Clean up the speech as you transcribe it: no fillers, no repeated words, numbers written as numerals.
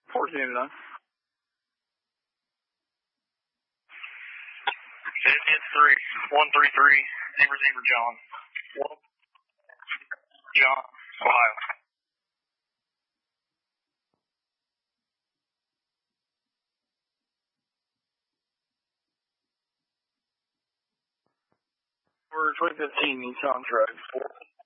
1489. It's 133, Zebra John. John, Ohio. For 2015 Nissan Truck.